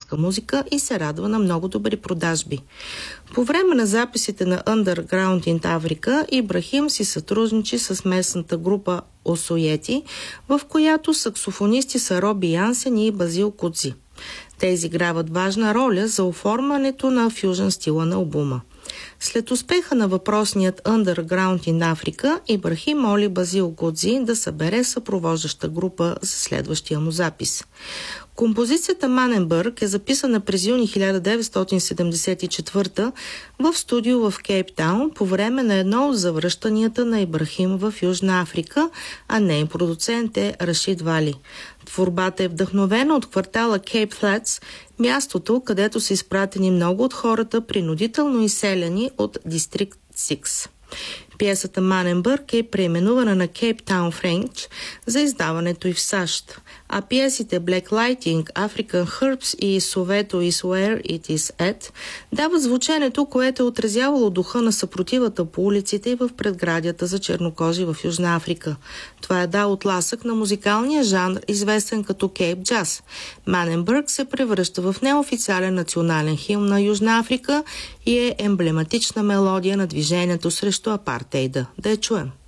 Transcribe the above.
африканска музика и се радва на много добри продажби. По време на записите на Underground in Africa, Ибрахим си сътрудничи с местната група Осоети, в която саксофонисти са Роби Янсен и Базил Кудзи. Те изиграват важна роля за оформянето на фюжън стила на албума. След успеха на въпросният Underground in Africa, Ибрахим моли Базил Кудзи да събере съпровождаща група за следващия му запис. Композицията Маненбърг е записана през юни 1974 в студио в Кейптаун по време на едно от завръщанията на Ибрахим в Южна Африка, а нейн продуцент е Рашид Вали. Творбата е вдъхновена от квартала Кейп Флетс, мястото, където са изпратени много от хората, принудително изселени от Дистрикт 6. Пиесата Маненбърг е преименувана на Кейптаун Френч за издаването и в САЩ, а пиесите Black Lighting, African Herbs и Soweto is where it is at дават звученето, което е отразявало духа на съпротивата по улиците и в предградията за чернокожи в Южна Африка. Това е дал отласък на музикалния жанр, известен като Кейп Джаз. Маненбърг се превръща в неофициален национален химн на Южна Африка и е емблематична мелодия на движението срещу апартейда. Да я чуем.